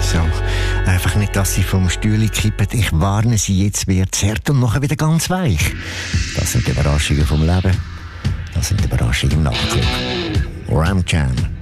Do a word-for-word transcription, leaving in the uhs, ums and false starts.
So, einfach nicht, dass sie vom Stühle kippen. Ich warne sie, jetzt wird es hart und nachher wieder ganz weich. Das sind die Überraschungen vom Leben. Das sind die Überraschungen im Nachtclub. Ram Jam.